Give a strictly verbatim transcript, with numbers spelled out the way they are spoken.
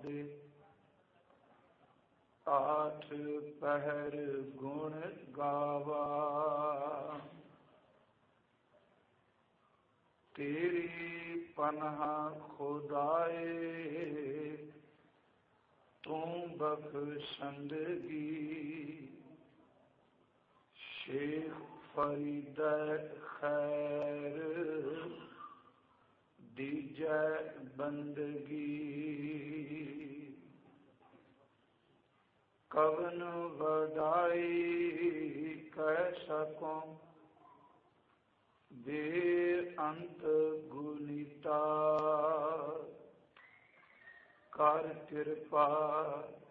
ਦੇ। ਆਠ ਪਹਿਰ ਗੁਣ ਗਾਵਾ, ਤੇਰੀ ਪਨਾਹ ਖੁਦਾਏ, ਤੂੰ ਬਖਸ਼ੰਦਗੀ। ਸ਼ੇਖ ਫਰੀਦ ਖੈਰ ਦੀਜੈ ਬੰਦਗੀ। ਕਵਨ ਵਡਾਈ ਕਹਿ ਸਕੋ, ਬੇਅੰਤ ਗੁਣੀਤਾ। ਕਰ ਕਿਰਪਾ